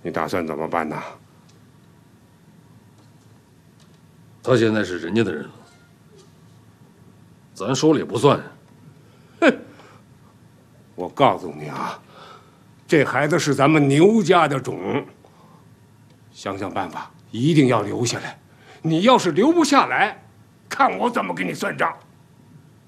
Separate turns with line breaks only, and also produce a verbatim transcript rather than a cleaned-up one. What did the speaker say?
你打算怎么办呢？
他现在是人家的人了，咱说了也不算。
哼！我告诉你啊，这孩子是咱们牛家的种，想想办法，一定要留下来。你要是留不下来，看我怎么给你算账。